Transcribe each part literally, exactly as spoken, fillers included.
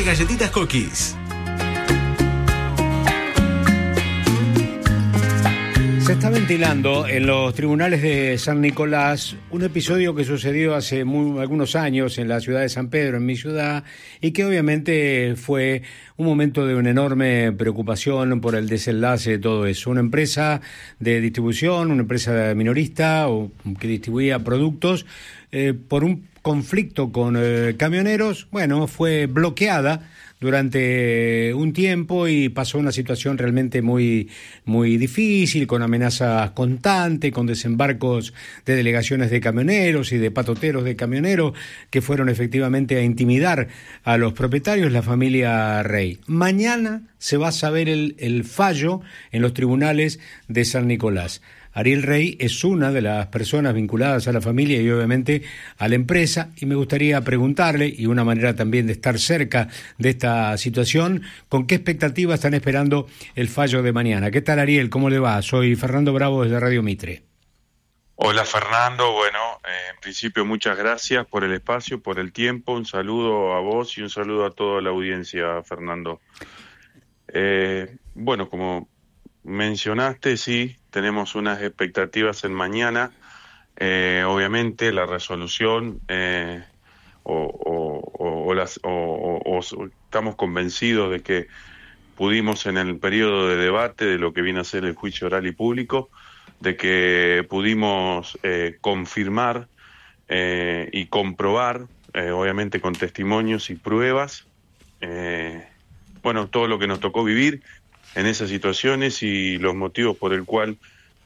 galletitas Cookies. Se está ventilando en los tribunales de San Nicolás un episodio que sucedió hace muy, algunos años en la ciudad de San Pedro, en mi ciudad, y que obviamente fue un momento de una enorme preocupación por el desenlace de todo eso. Una empresa de distribución, una empresa minorista o que distribuía productos, eh, por un conflicto con eh, camioneros, bueno, fue bloqueada durante un tiempo y pasó una situación realmente muy, muy difícil, con amenazas constantes, con desembarcos de delegaciones de camioneros y de patoteros de camioneros que fueron efectivamente a intimidar a los propietarios, la familia Rey. Mañana se va a saber el, el fallo en los tribunales de San Nicolás. Ariel Rey es una de las personas vinculadas a la familia y obviamente a la empresa, y me gustaría preguntarle, y una manera también de estar cerca de esta situación, ¿con qué expectativas están esperando el fallo de mañana? ¿Qué tal, Ariel? ¿Cómo le va? Soy Fernando Bravo desde Radio Mitre. Hola, Fernando. Bueno, eh, en principio muchas gracias por el espacio, por el tiempo. Un saludo a vos y un saludo a toda la audiencia, Fernando. Eh, bueno, como mencionaste, sí, tenemos unas expectativas en mañana. Eh, obviamente la resolución eh, o, o, o, las, o, o, o estamos convencidos de que pudimos en el periodo de debate de lo que viene a ser el juicio oral y público, de que pudimos eh, confirmar eh, y comprobar, eh, obviamente con testimonios y pruebas, eh, bueno, todo lo que nos tocó vivir en esas situaciones y los motivos por el cual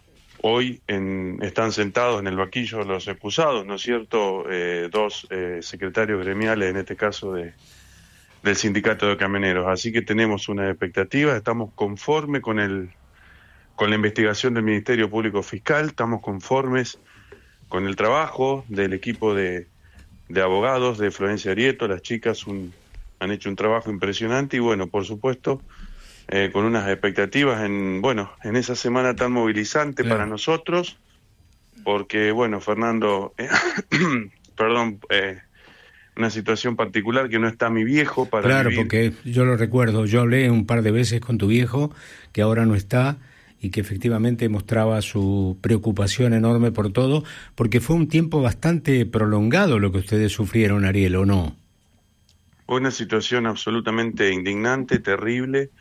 hoy en, están sentados en el banquillo los acusados, ¿no es cierto? Eh, dos eh, secretarios gremiales, en este caso de, del sindicato de camioneros. Así que tenemos una expectativa, estamos conformes con el con la investigación del Ministerio Público Fiscal, estamos conformes con el trabajo del equipo de, de abogados de Florencia Arieto. Las chicas un, han hecho un trabajo impresionante y bueno, por supuesto, Eh, con unas expectativas en, bueno, en esa semana tan movilizante claro. para nosotros, porque, bueno, Fernando, eh, perdón, eh, una situación particular que no está mi viejo para Claro, vivir. Porque yo lo recuerdo, yo hablé un par de veces con tu viejo, que ahora no está, y que efectivamente mostraba su preocupación enorme por todo, porque fue un tiempo bastante prolongado lo que ustedes sufrieron, Ariel, ¿o no? Fue una situación absolutamente indignante, terrible,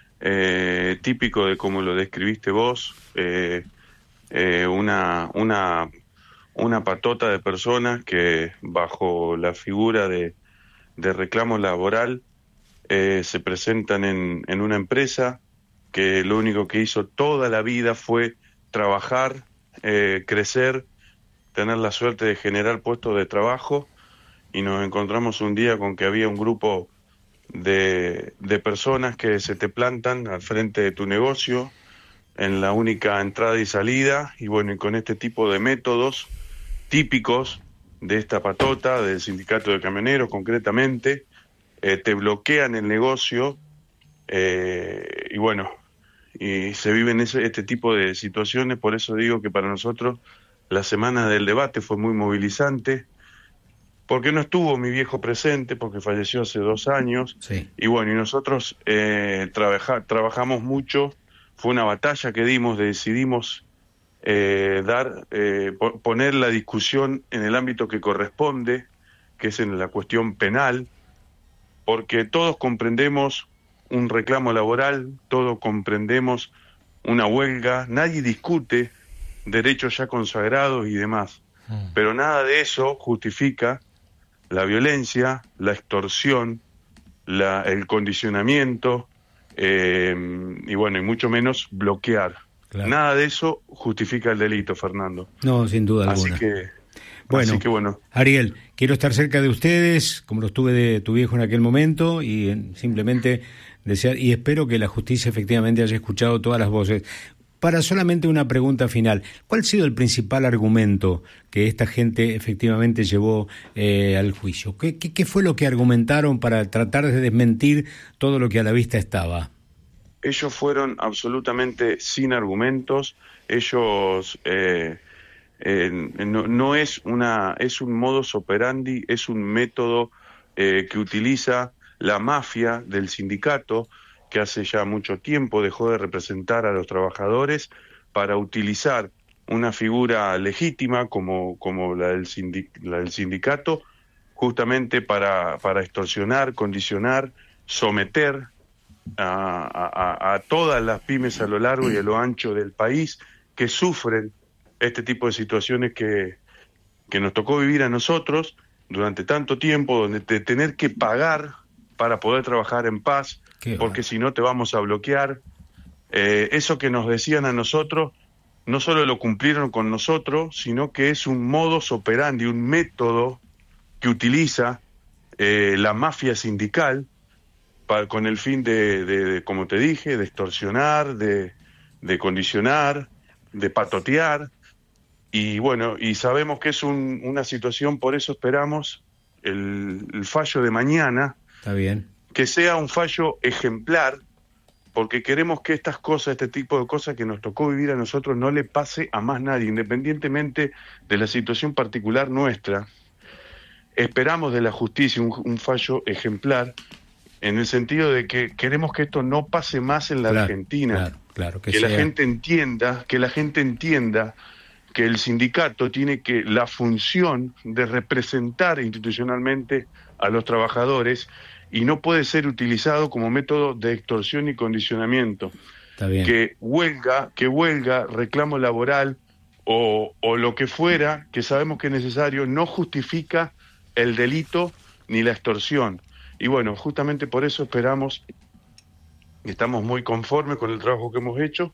Eh, típico de como lo describiste vos, eh, eh, una, una, una patota de personas que bajo la figura de, de reclamo laboral eh, se presentan en, en una empresa que lo único que hizo toda la vida fue trabajar, eh, crecer, tener la suerte de generar puestos de trabajo, y nos encontramos un día con que había un grupo De, de personas que se te plantan al frente de tu negocio en la única entrada y salida, y bueno, y con este tipo de métodos típicos de esta patota del sindicato de camioneros concretamente, eh, te bloquean el negocio eh, y bueno, y se viven ese, este tipo de situaciones. Por eso digo que para nosotros la semana del debate fue muy movilizante, porque no estuvo mi viejo presente, porque falleció hace dos años, sí. y bueno, y nosotros eh, trabaja, trabajamos mucho, fue una batalla que dimos, decidimos eh, dar, eh, po- poner la discusión en el ámbito que corresponde, que es en la cuestión penal, porque todos comprendemos un reclamo laboral, todos comprendemos una huelga, nadie discute derechos ya consagrados y demás, mm. pero nada de eso justifica la violencia, la extorsión, la, el condicionamiento, eh, y bueno, y mucho menos bloquear. Claro. Nada de eso justifica el delito, Fernando. No, sin duda así alguna. Que, bueno, así que bueno, Ariel, quiero estar cerca de ustedes, como lo estuve de tu viejo en aquel momento, y eh, simplemente desear, y espero que la justicia efectivamente haya escuchado todas las voces. Para solamente una pregunta final, ¿cuál ha sido el principal argumento que esta gente efectivamente llevó eh, al juicio? ¿Qué, qué, ¿Qué fue lo que argumentaron para tratar de desmentir todo lo que a la vista estaba? Ellos fueron absolutamente sin argumentos. Ellos eh, eh, no, no es una es un modus operandi, es un método eh, que utiliza la mafia del sindicato, que hace ya mucho tiempo dejó de representar a los trabajadores para utilizar una figura legítima como, como la, del sindic, la del sindicato, justamente para, para extorsionar, condicionar, someter a, a, a todas las pymes a lo largo y a lo ancho del país que sufren este tipo de situaciones que, que nos tocó vivir a nosotros durante tanto tiempo, donde te, tener que pagar para poder trabajar en paz, porque si no te vamos a bloquear. Eh, eso que nos decían a nosotros, no solo lo cumplieron con nosotros, sino que es un modus operandi, un método que utiliza eh, la mafia sindical para, con el fin de, de, de, como te dije, de extorsionar, de, de condicionar, de patotear. Y bueno, y sabemos que es un, una situación, por eso esperamos el, el fallo de mañana. Está bien. Que sea un fallo ejemplar, porque queremos que estas cosas, este tipo de cosas que nos tocó vivir a nosotros, no le pase a más nadie, independientemente de la situación particular nuestra. Esperamos de la justicia un, un fallo ejemplar, en el sentido de que queremos que esto no pase más en la claro, Argentina. Claro, claro, que que sea... la gente entienda, que la gente entienda que el sindicato tiene que la función de representar institucionalmente a los trabajadores y no puede ser utilizado como método de extorsión y condicionamiento. Está bien. Que huelga, que huelga, reclamo laboral o, o lo que fuera, que sabemos que es necesario, no justifica el delito ni la extorsión. Y bueno, justamente por eso esperamos, y estamos muy conformes con el trabajo que hemos hecho,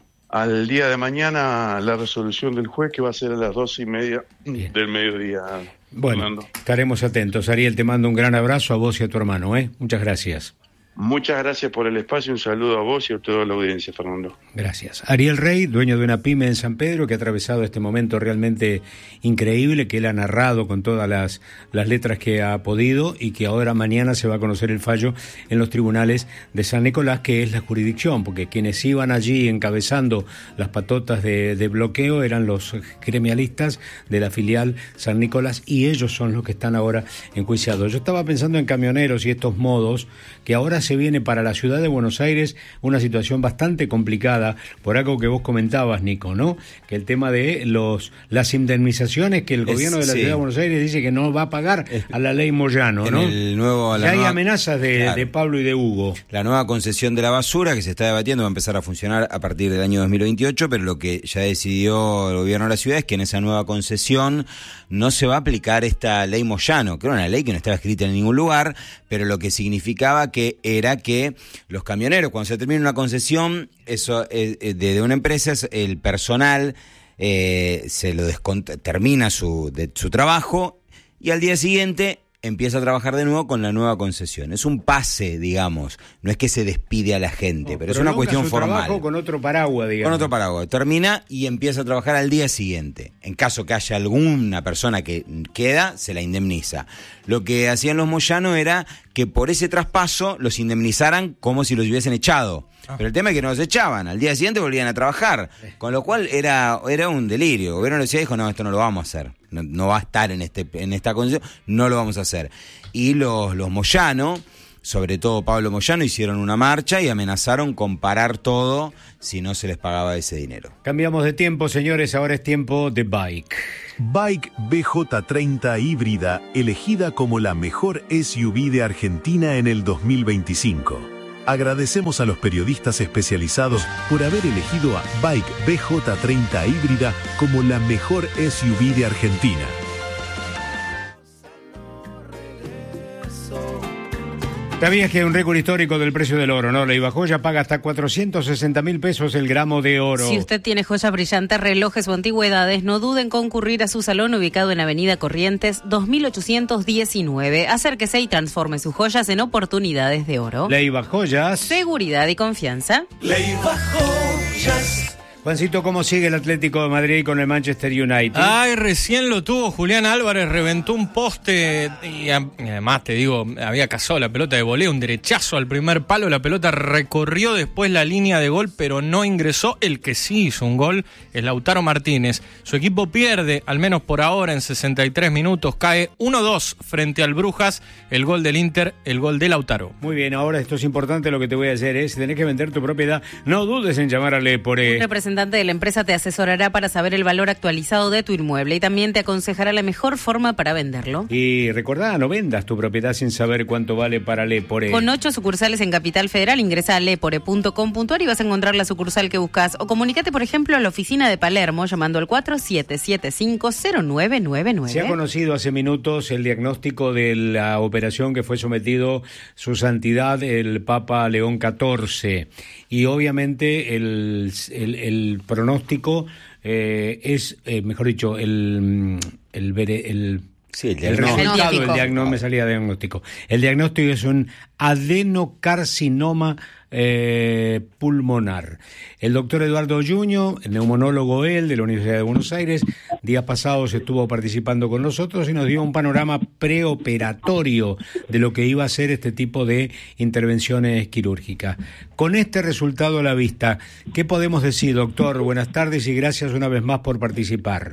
al día de mañana la resolución del juez, que va a ser a las doce y media Bien. del mediodía. Bueno, Fernando. Estaremos atentos. Ariel, te mando un gran abrazo a vos y a tu hermano, ¿eh? Muchas gracias. Muchas gracias por el espacio, un saludo a vos y a toda la audiencia, Fernando. Gracias. Ariel Rey, dueño de una pyme en San Pedro, que ha atravesado este momento realmente increíble, que él ha narrado con todas las, las letras que ha podido y que ahora mañana se va a conocer el fallo en los tribunales de San Nicolás, que es la jurisdicción, porque quienes iban allí encabezando las patotas de, de bloqueo eran los gremialistas de la filial San Nicolás y ellos son los que están ahora enjuiciados. Yo estaba pensando en camioneros y estos modos que ahora se viene para la ciudad de Buenos Aires una situación bastante complicada por algo que vos comentabas, Nico, ¿no? Que el tema de los las indemnizaciones que el es, gobierno de la sí. ciudad de Buenos Aires dice que no va a pagar a la ley Moyano, ¿no? El nuevo, la ya nueva, hay amenazas de, claro, de Pablo y de Hugo. La nueva concesión de la basura que se está debatiendo va a empezar a funcionar a partir del año dos mil veintiocho, pero lo que ya decidió el gobierno de la ciudad es que en esa nueva concesión no se va a aplicar esta ley Moyano, que era una ley que no estaba escrita en ningún lugar, pero lo que significaba que era que los camioneros, cuando se termina una concesión eso eh, de, de una empresa, el personal eh, se lo descont- termina su, de, su trabajo y al día siguiente empieza a trabajar de nuevo con la nueva concesión. Es un pase, digamos, no es que se despide a la gente, no, pero, pero es una cuestión su formal. Trabajo con otro paraguas, digamos. Con otro paraguas. Termina y empieza a trabajar al día siguiente. En caso que haya alguna persona que queda, se la indemniza. Lo que hacían los Moyano era que por ese traspaso los indemnizaran como si los hubiesen echado. Ah. Pero el tema es que no los echaban, al día siguiente volvían a trabajar, con lo cual era era un delirio. El gobierno de la ciudad dijo, no, esto no lo vamos a hacer, no, no va a estar en este en esta concesión, no lo vamos a hacer. Y los, los Moyano, sobre todo Pablo Moyano, hicieron una marcha y amenazaron con parar todo si no se les pagaba ese dinero. Cambiamos de tiempo, señores, ahora es tiempo de Bike. Bike B J treinta híbrida, elegida como la mejor S U V de Argentina en el dos mil veinticinco. Agradecemos a los periodistas especializados por haber elegido a Bike B J treinta híbrida como la mejor S U V de Argentina. ¿Sabías que hay un récord histórico del precio del oro, no? La Ibajoya paga hasta cuatrocientos sesenta mil pesos el gramo de oro. Si usted tiene joyas brillantes, relojes o antigüedades, no duden en concurrir a su salón ubicado en Avenida Corrientes dos mil ochocientos diecinueve. Acérquese y transforme sus joyas en oportunidades de oro. Leiva Joyas. Seguridad y confianza. Leiva Joyas. Juancito, ¿cómo sigue el Atlético de Madrid con el Manchester United? Ay, recién lo tuvo Julián Álvarez, reventó un poste y además te digo, había cazado la pelota de voleo, un derechazo al primer palo, la pelota recorrió después la línea de gol, pero no ingresó. El que sí hizo un gol es Lautaro Martínez. Su equipo pierde, al menos por ahora, en sesenta y tres minutos, cae uno dos frente al Brujas, el gol del Inter, el gol de Lautaro. Muy bien, ahora esto es importante, lo que te voy a hacer es, si tenés que vender tu propiedad, no dudes en llamar a Lepore. Un representante de la empresa te asesorará para saber el valor actualizado de tu inmueble y también te aconsejará la mejor forma para venderlo. Y recordá, no vendas tu propiedad sin saber cuánto vale para Lepore. Con ocho sucursales en Capital Federal, ingresa a lepore punto com punto a r y vas a encontrar la sucursal que buscas. O comunícate, por ejemplo, a la oficina de Palermo llamando al cuatro siete siete cinco cero nueve nueve nueve. Se ha conocido hace minutos el diagnóstico de la operación que fue sometido su santidad el Papa León catorce. Y obviamente el, el, el pronóstico eh, es, eh, mejor dicho, el, el, el, el Sí, el, el resultado del diagnóstico, no me salía diagnóstico. El diagnóstico es un adenocarcinoma eh, pulmonar. El doctor Eduardo Yuño, el neumonólogo él, de la Universidad de Buenos Aires, días pasados estuvo participando con nosotros y nos dio un panorama preoperatorio de lo que iba a ser este tipo de intervenciones quirúrgicas. Con este resultado a la vista, ¿qué podemos decir, doctor? Buenas tardes y gracias una vez más por participar.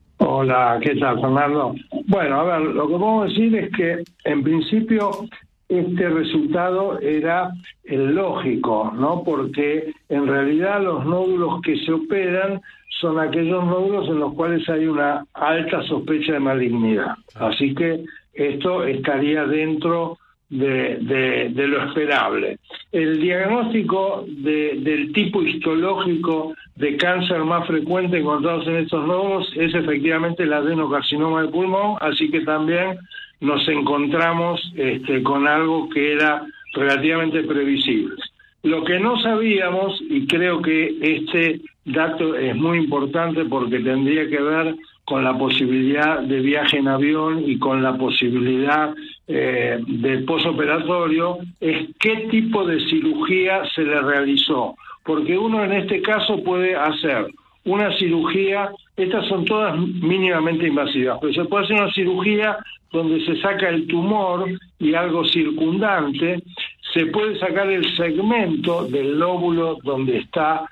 Hola, ¿qué tal, Fernando? Bueno, a ver, lo que podemos decir es que, en principio, este resultado era el lógico, ¿no? Porque, en realidad, los nódulos que se operan son aquellos nódulos en los cuales hay una alta sospecha de malignidad. Así que esto estaría dentro de, de, de lo esperable. El diagnóstico de, del tipo histológico de cáncer más frecuente encontrados en estos nódulos es efectivamente el adenocarcinoma de pulmón, así que también nos encontramos este, con algo que era relativamente previsible. Lo que no sabíamos, y creo que este dato es muy importante porque tendría que ver con la posibilidad de viaje en avión y con la posibilidad eh, del posoperatorio, es qué tipo de cirugía se le realizó. Porque uno en este caso puede hacer una cirugía, estas son todas mínimamente invasivas, pero se puede hacer una cirugía donde se saca el tumor y algo circundante, se puede sacar el segmento del lóbulo donde está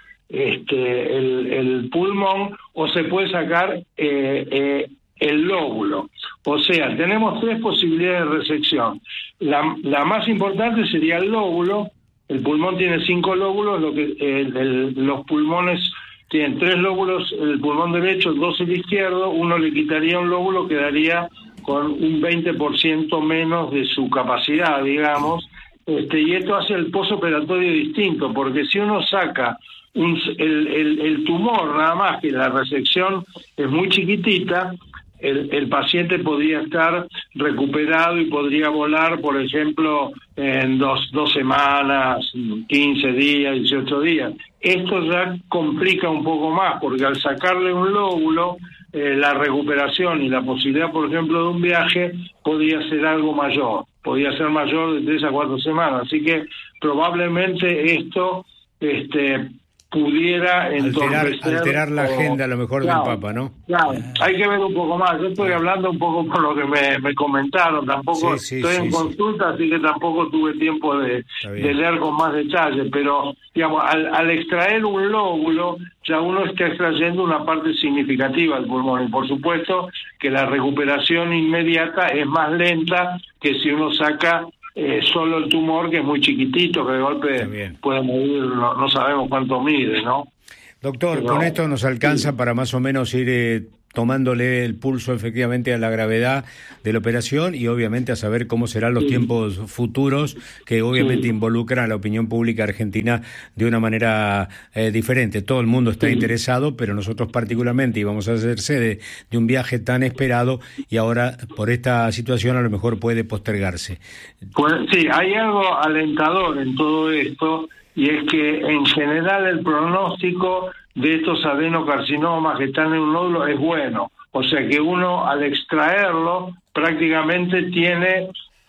este el, el pulmón, o se puede sacar eh, eh, el lóbulo. O sea, tenemos tres posibilidades de resección. La, la más importante sería el lóbulo. El pulmón tiene cinco lóbulos, lo que el, el, los pulmones tienen tres lóbulos, el pulmón derecho, dos el izquierdo, uno le quitaría un lóbulo, quedaría con un veinte por ciento menos de su capacidad, digamos, este, y esto hace el posoperatorio distinto, porque si uno saca un, el, el, el tumor nada más, que la resección es muy chiquitita, El, el paciente podría estar recuperado y podría volar, por ejemplo, en dos, dos semanas, quince días, dieciocho días. Esto ya complica un poco más, porque al sacarle un lóbulo, eh, la recuperación y la posibilidad, por ejemplo, de un viaje, podría ser algo mayor, podría ser mayor de tres a cuatro semanas. Así que probablemente esto este pudiera alterar, alterar la o, agenda a lo mejor claro, del Papa, ¿no? Claro, hay que ver un poco más. Yo estoy hablando un poco por lo que me, me comentaron, tampoco sí, sí, estoy sí, en sí. consulta, así que tampoco tuve tiempo de, de leer con más detalle, pero digamos, al, al extraer un lóbulo, ya uno está extrayendo una parte significativa del pulmón, y por supuesto que la recuperación inmediata es más lenta que si uno saca Eh, solo el tumor, que es muy chiquitito, que de golpe puede medir, no, no sabemos cuánto mide, ¿no? Doctor, Pero, con esto nos alcanza sí. para más o menos ir eh, tomándole el pulso efectivamente a la gravedad de la operación y obviamente a saber cómo serán los sí. tiempos futuros, que obviamente sí. involucran a la opinión pública argentina de una manera eh, diferente. Todo el mundo está sí. interesado, pero nosotros particularmente íbamos a hacer sede de un viaje tan esperado y ahora por esta situación a lo mejor puede postergarse. Pues sí, hay algo alentador en todo esto, y es que en general el pronóstico de estos adenocarcinomas que están en un nódulo es bueno. O sea que uno, al extraerlo, prácticamente tiene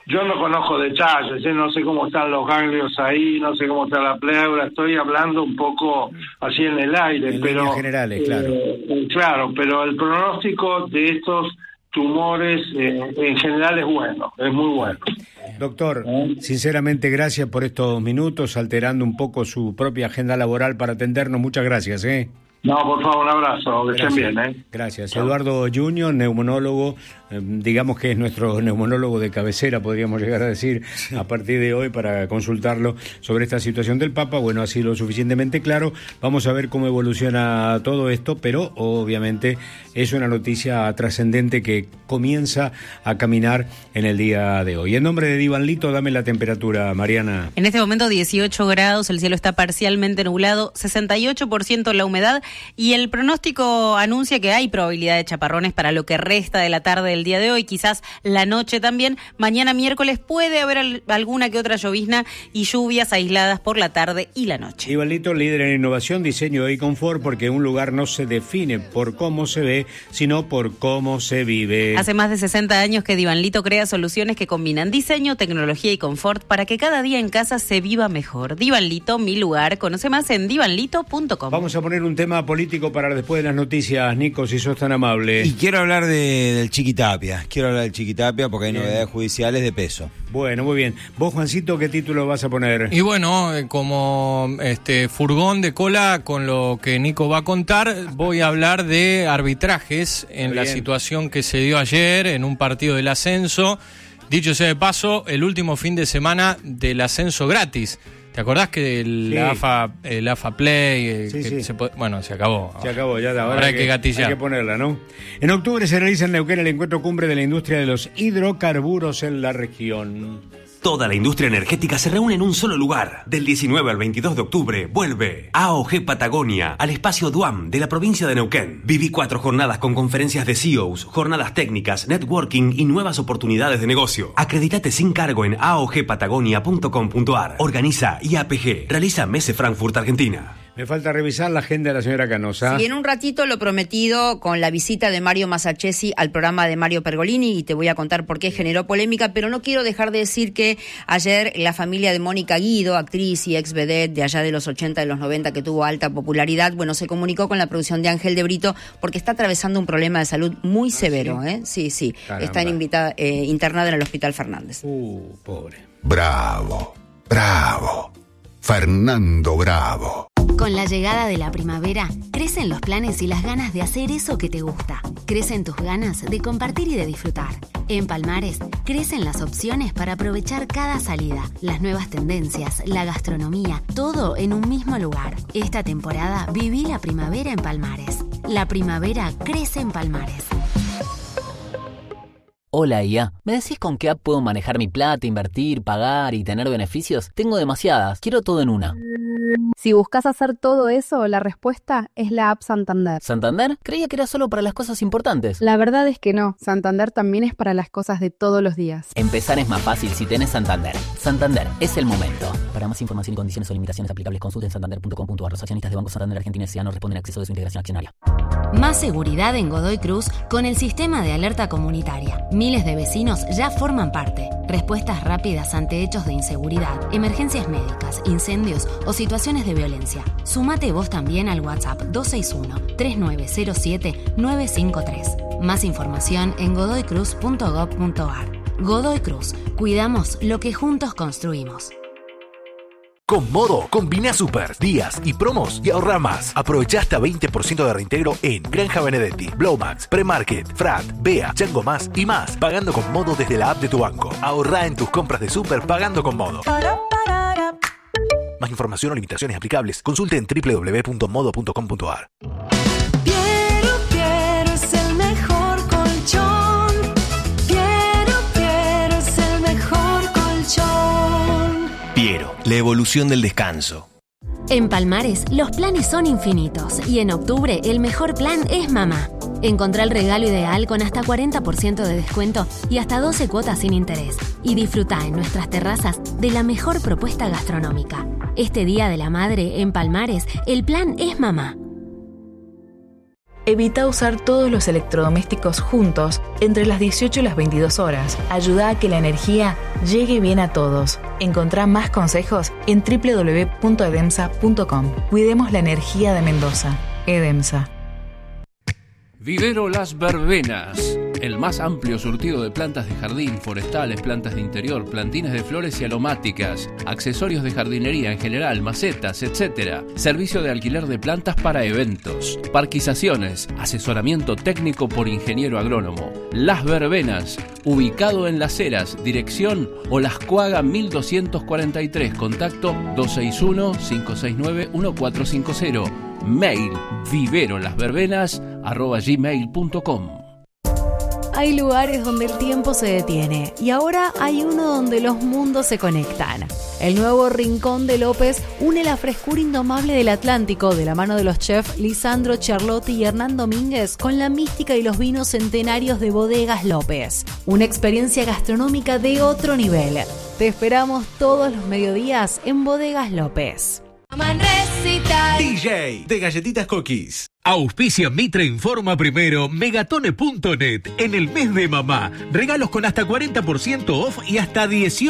yo no conozco detalles, ¿eh? No sé cómo están los ganglios ahí, no sé cómo está la pleura, estoy hablando un poco así en el aire, en pero líneas generales, claro. Eh, claro, pero el pronóstico de estos tumores eh, en general es bueno, es muy bueno. Doctor, sinceramente gracias por estos minutos, alterando un poco su propia agenda laboral para atendernos. Muchas gracias, ¿eh? No, por favor, un abrazo, que Gracias. estén bien, ¿eh? Gracias. Chao. Eduardo Junior, neumonólogo, eh, digamos que es nuestro neumonólogo de cabecera, podríamos llegar a decir, a partir de hoy, para consultarlo sobre esta situación del Papa. Bueno, ha sido lo suficientemente claro. Vamos a ver cómo evoluciona todo esto, pero obviamente es una noticia trascendente que comienza a caminar en el día de hoy. En nombre de Divan Lito, dame la temperatura, Mariana. En este momento dieciocho grados, el cielo está parcialmente nublado, sesenta y ocho por ciento la humedad, y el pronóstico anuncia que hay probabilidad de chaparrones para lo que resta de la tarde del día de hoy, quizás la noche también. Mañana miércoles puede haber al- alguna que otra llovizna y lluvias aisladas por la tarde y la noche. Divan Lito, líder en innovación, diseño y confort, porque un lugar no se define por cómo se ve, sino por cómo se vive. Hace más de sesenta años que Divan Lito crea soluciones que combinan diseño, tecnología y confort para que cada día en casa se viva mejor. Divan Lito, mi lugar. Conoce más en divan lito punto com. Vamos a poner un tema político para después de las noticias, Nico, si sos tan amable. Y quiero hablar de, del Chiquitapia, quiero hablar del Chiquitapia porque hay Bien. novedades judiciales de peso. Bueno, muy bien. Vos, Juancito, ¿qué título vas a poner? Y bueno, eh, como este furgón de cola con lo que Nico va a contar, voy a hablar de arbitrajes en Muy la bien. situación que se dio ayer en un partido del ascenso. Dicho sea de paso, el último fin de semana del ascenso gratis. ¿Te acordás que el Sí. AFA, el AFA Play, eh, Sí, que sí. se po- bueno, se acabó. Se acabó, ya ahora, Ahora hay que gatillar. Hay que ponerla, ¿no? En octubre se realiza en Neuquén el encuentro cumbre de la industria de los hidrocarburos en la región. Toda la industria energética se reúne en un solo lugar. Del diecinueve al veintidós de octubre vuelve A O G Patagonia al espacio Duam de la provincia de Neuquén. Viví cuatro jornadas con conferencias de C E Os, jornadas técnicas, networking y nuevas oportunidades de negocio. Acredítate sin cargo en a o g patagonia punto com punto a r. Organiza I A P G. Realiza Mese Frankfurt, Argentina. Me falta revisar la agenda de la señora Canosa. Y en un ratito lo prometido con la visita de Mario Masachesi al programa de Mario Pergolini, y te voy a contar por qué generó polémica, pero no quiero dejar de decir que ayer la familia de Mónica Guido, actriz y ex vedette de allá de los ochenta y los noventa que tuvo alta popularidad, bueno, se comunicó con la producción de Ángel de Brito porque está atravesando un problema de salud muy severo, ¿eh? Sí, sí, Caramba. está en invita- eh, internada en el Hospital Fernández. Uh, pobre. Bravo, bravo. Fernando Bravo. Con la llegada de la primavera, crecen los planes y las ganas de hacer eso que te gusta. Crecen tus ganas de compartir y de disfrutar. En Palmares, crecen las opciones para aprovechar cada salida, las nuevas tendencias, la gastronomía, todo en un mismo lugar. Esta temporada viví la primavera en Palmares. La primavera crece en Palmares. Hola I A, ¿me decís con qué app puedo manejar mi plata, invertir, pagar y tener beneficios? Tengo demasiadas, quiero todo en una. Si buscas hacer todo eso, la respuesta es la app Santander. ¿Santander? Creía que era solo para las cosas importantes. La verdad es que no, Santander también es para las cosas de todos los días. Empezar es más fácil si tenés Santander. Santander, es el momento. Para más información y condiciones o limitaciones aplicables, consulten santander punto com punto a r. Los accionistas de Banco Santander Argentina S A no responden a acceso de su integración accionaria. Más seguridad en Godoy Cruz con el sistema de alerta comunitaria. Miles de vecinos ya forman parte. Respuestas rápidas ante hechos de inseguridad, emergencias médicas, incendios o situaciones de violencia. Sumate vos también al WhatsApp dos seis uno, tres nueve cero siete, nueve cinco tres. Más información en godoy cruz punto gob punto a r. Godoy Cruz. Cuidamos lo que juntos construimos. Con Modo, combina super, días y promos y ahorra más. Aprovecha hasta veinte por ciento de reintegro en Granja Benedetti, Blowmax, Premarket, Frat, Bea, Chango Más y más, pagando con Modo desde la app de tu banco. Ahorra en tus compras de super pagando con Modo. Más información o limitaciones aplicables, consulte en doble u doble u doble u punto modo punto com punto a r. Piero, Piero es el mejor colchón. Piero, Piero es el mejor colchón. Piero, la evolución del descanso. En Palmares, los planes son infinitos y en octubre el mejor plan es mamá. Encontrá el regalo ideal con hasta cuarenta por ciento de descuento y hasta doce cuotas sin interés. Y disfrutá en nuestras terrazas de la mejor propuesta gastronómica. Este Día de la Madre, en Palmares, el plan es mamá. Evita usar todos los electrodomésticos juntos entre las dieciocho y las veintidós horas. Ayuda a que la energía llegue bien a todos. Encontrá más consejos en doble u doble u doble u punto edemsa punto com. Cuidemos la energía de Mendoza. Edemsa. Vivero Las Verbenas, el más amplio surtido de plantas de jardín, forestales, plantas de interior, plantines de flores y aromáticas, accesorios de jardinería en general, macetas, etcétera. Servicio de alquiler de plantas para eventos, parquizaciones, asesoramiento técnico por ingeniero agrónomo. Las Verbenas, ubicado en Las Heras, dirección Olascuaga mil doscientos cuarenta y tres, contacto dos seis uno, cinco seis nueve, uno cuatro cinco cero. Mail viverolasverbenas arroba gmail punto com. Hay lugares donde el tiempo se detiene y ahora hay uno donde los mundos se conectan. El nuevo Rincón de López une la frescura indomable del Atlántico de la mano de los chefs Lisandro Charlotti y Hernán Domínguez con la mística y los vinos centenarios de Bodegas López. Una experiencia gastronómica de otro nivel. Te esperamos todos los mediodías en Bodegas López. D J de Galletitas Cookies. Auspicia Mitra Informa Primero, Megatone punto net. En el mes de mamá, regalos con hasta cuarenta por ciento off y hasta dieciocho